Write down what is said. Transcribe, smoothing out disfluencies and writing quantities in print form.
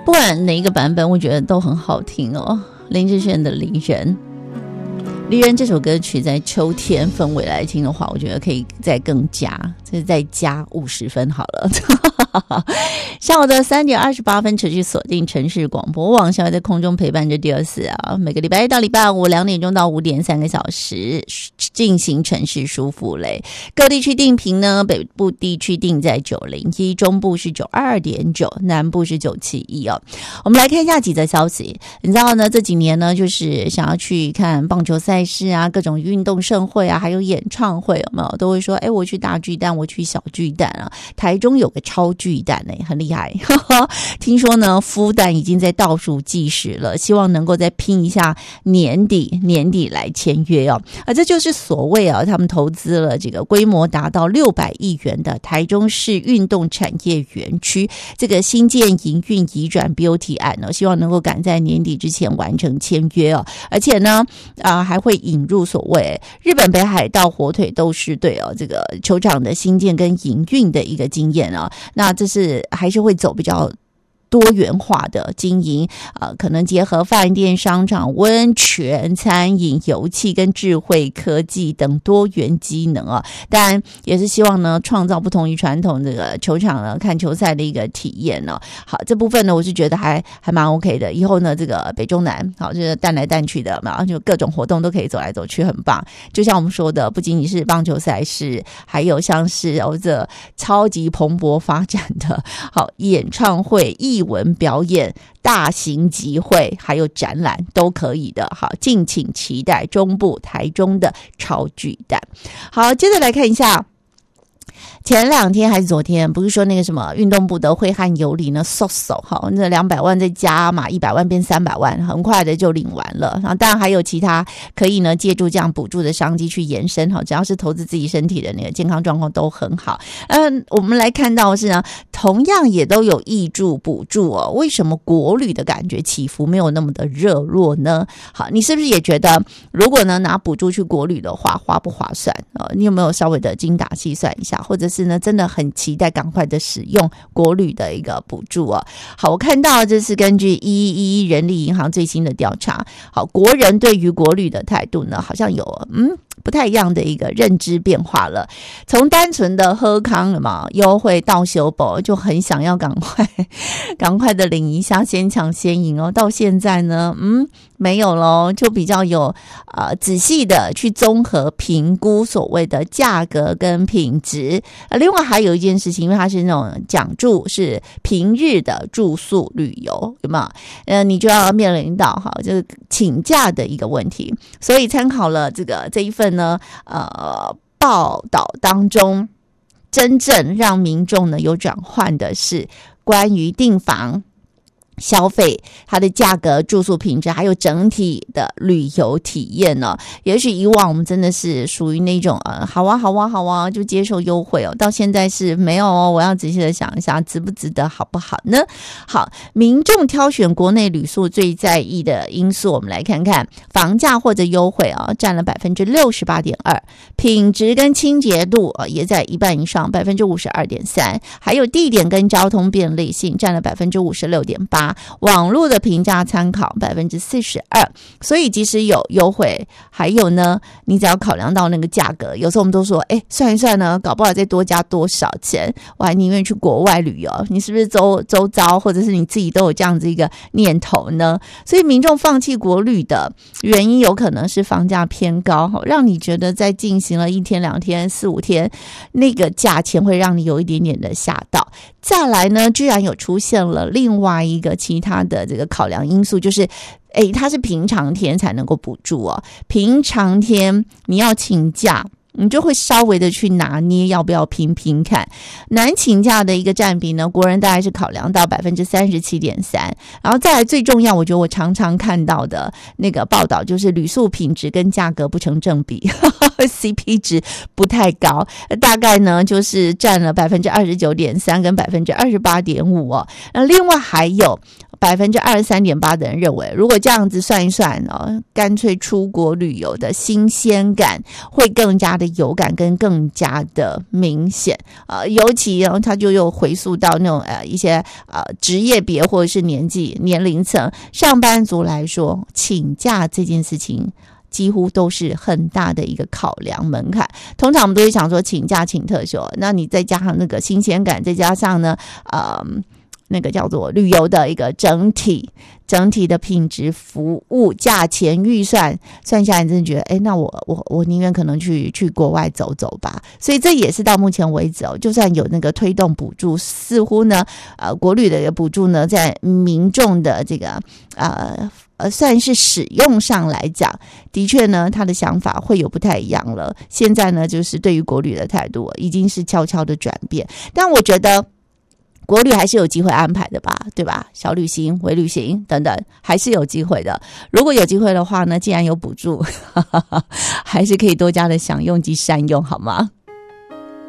不管哪一个版本我觉得都很好听哦。林志炫的离人，离人这首歌曲在秋天氛围来听的话，我觉得可以再更加，再加50分好了。下午的3点28分，持续锁定城市广播网，现在在空中陪伴着第24啊，每个礼拜一到礼拜五2点钟到5点3个小时进行城市舒服类。各地区定频呢，北部地区定在901，中部是92.9，南部是971哦。我们来看一下几则消息。你知道呢，这几年呢，就是想要去看棒球赛事啊，各种运动盛会啊，还有演唱会，有没有都会说，哎，我去大巨蛋，我去小巨蛋啊。台中有个超巨蛋很厉害，听说呢，孵蛋已经在倒数计时了，希望能够再拼一下年底来签约哦。这就是所谓啊，他们投资了这个规模达到600亿元的台中市运动产业园区，这个新建营运移转 BOT 案呢，希望能够赶在年底之前完成签约哦。而且呢，还会引入所谓日本北海道火腿斗士队哦，这个球场的新建跟营运的一个经验啊。那这是还是会走比较多元化的经营，可能结合饭店、商场、温泉、餐饮、油气跟智慧科技等多元机能啊。当然也是希望呢，创造不同于传统这个球场呢看球赛的一个体验呢。好，这部分呢，我是觉得还蛮 OK 的。以后呢，这个北中南好，就是淡来淡去的嘛，就各种活动都可以走来走去，很棒。就像我们说的，不仅仅是棒球赛事，还有像是这超级蓬勃发展的好演唱会、艺文表演、大型集会还有展览都可以的。好，敬请期待中部台中的超巨蛋。好，接着来看一下前2天还是昨天，不是说那个什么运动部的挥汗有礼呢，好，那200万再加嘛，100万变300万，很快的就领完了。然后当然还有其他可以呢借助这样补助的商机去延伸，好，只要是投资自己身体的那个健康状况都很好。我们来看到的是呢，同样也都有挹注补助哦，为什么国旅的感觉起伏没有那么的热络呢？好，你是不是也觉得如果呢拿补助去国旅的话，划不划算？你有没有稍微的精打细算一下，或者是呢真的很期待赶快的使用国旅的一个补助哦？好，我看到这是根据111人力银行最新的调查，好，国人对于国旅的态度呢，好像有不太一样的一个认知变化了。从单纯的喝康了嘛，优惠到修补，就很想要赶快的领一下，先抢先赢哦。到现在呢，没有咯，就比较有仔细的去综合评估所谓的价格跟品质。另外还有一件事情，因为它是那种奖助，是平日的住宿旅游，有没有？你就要面临到就是请假的一个问题。所以参考了这一份呢报道当中，真正让民众呢有转换的是关于订房消费，它的价格、住宿品质还有整体的旅游体验呢。也许以往我们真的是属于那种好啊就接受优惠哦，到现在是没有哦，我要仔细的想一下值不值得，好不好呢？好，民众挑选国内旅宿最在意的因素，我们来看看房价或者优惠占了 68.2%， 品质跟清洁度也在一半以上 52.3%， 还有地点跟交通便利性占了 56.8%，网络的评价参考 42%， 所以即使有优惠，还有呢，你只要考量到那个价格，有时候我们都说算一算呢，搞不好再多加多少钱，我还宁愿去国外旅游。你是不是周遭或者是你自己都有这样子一个念头呢？所以民众放弃国旅的原因有可能是房价偏高，让你觉得在进行了1天2天4、5天，那个价钱会让你有一点点的吓到。再来呢，居然有出现了另外一个其他的这个考量因素，就是它是平常天才能够补助哦，平常天你要请假，你就会稍微的去拿捏要不要拼看。难请假的一个占比呢，国人大概是考量到 37.3%， 然后再来最重要，我觉得我常常看到的那个报道就是旅宿品质跟价格不成正比CP 值不太高，大概呢就是占了 29.3% 跟 28.5% 哦。那另外还有 23.8% 的人认为，如果这样子算一算干脆出国旅游的新鲜感会更加的有感跟更加的明显尤其他就又回溯到那种一些职业别或者是年龄层，上班族来说，请假这件事情几乎都是很大的一个考量门槛。通常我们都会想说请假请特休，那你再加上那个新鲜感，再加上呢那个叫做旅游的一个整体的品质服务价钱预算算下来，你真的觉得那我宁愿可能去国外走走吧。所以这也是到目前为止就算有那个推动补助，似乎呢国旅的一个补助呢在民众的这个算是使用上来讲，的确呢他的想法会有不太一样了。现在呢就是对于国旅的态度已经是悄悄的转变，但我觉得国旅还是有机会安排的吧，对吧？小旅行、微旅行等等还是有机会的。如果有机会的话呢，既然有补助还是可以多加的享用及善用，好吗？